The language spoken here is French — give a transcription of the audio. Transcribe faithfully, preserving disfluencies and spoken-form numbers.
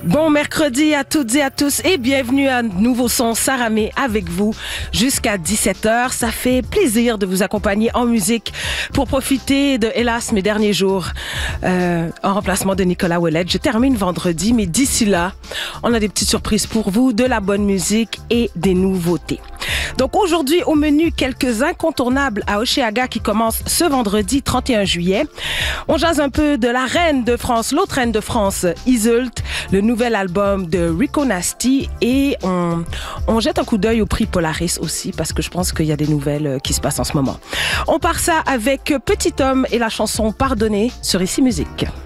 Bon mercredi à toutes et à tous et bienvenue à Nouveau Son Saramé avec vous jusqu'à dix-sept heures. Ça fait plaisir de vous accompagner en musique pour profiter de Hélas mes derniers jours euh, en remplacement de Nicolas Ouellet. Je termine vendredi, mais d'ici là, on a des petites surprises pour vous, de la bonne musique et des nouveautés. Donc aujourd'hui au menu, quelques incontournables à Oshéaga qui commence ce vendredi trente et un juillet. On jase un peu de la reine de France, l'autre reine de France, Iseult, le nouvel album de Rico Nasty et on, on jette un coup d'œil au prix Polaris aussi parce que je pense qu'il y a des nouvelles qui se passent en ce moment. On part ça avec Petit Homme et la chanson Pardonner sur Ici Musique.